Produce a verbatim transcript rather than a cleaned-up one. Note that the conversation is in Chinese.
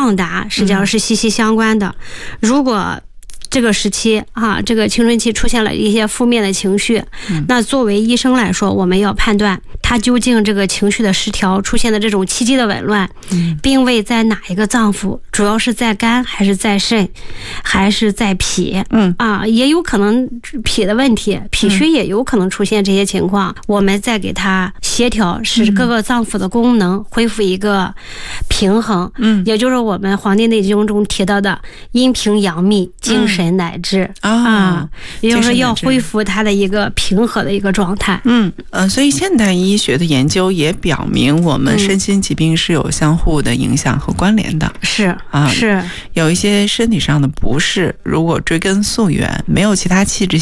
畅达实际上是息息相关的。如果这个时期啊，这个青春期出现了一些负面的情绪，那作为医生来说，我们要判断他究竟这个情绪的失调出现的这种气机的紊乱，并未在哪一个脏腑，主要是在肝还是在肾还是在脾，嗯啊，也有可能脾的问题，脾虚也有可能出现这些情况，我们再给他协调，使各个脏腑的功能恢复一个平衡，嗯，也就是我们《黄帝内经》中提到的阴平阳秘，精神乃至、嗯、啊，也就是说要恢复它的一个平和的一个状态。 嗯呃，所以现代医学的研究也表明，我们身心疾病是有相互的影响和关联的。 是啊， 是有一些身体上的不适，如果追根溯源，没有其他气质